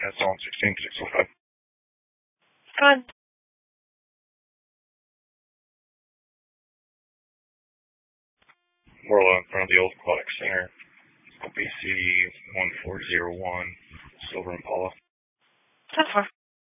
That's on 16605. Go ahead. Morlow in front of the Old Aquatic Center. BC 1401, Silver Impala. 10-4.